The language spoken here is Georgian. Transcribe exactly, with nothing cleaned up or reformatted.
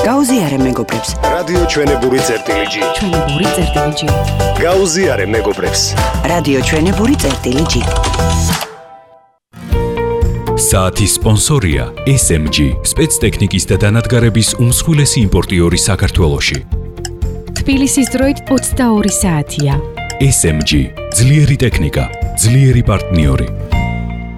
გაუზიარე მეგობრებს. რადიო ჩვენებური წერტილი ჯი. ჩვენებური წერტილი ჯი. გაუზიარე მეგობრებს. რადიო ჩვენებური წერტილი ჯი. საათის სპონსორია ეს ემ ჯი, სპეცტექნიკის და დანადგარების უმსხვილესი იმპორტიორი საქართველოში. თბილისის დროით ოცდაორი საათია. ეს ემ ჯი, ძლიერი ტექნიკა, ძლიერი პარტნიორი.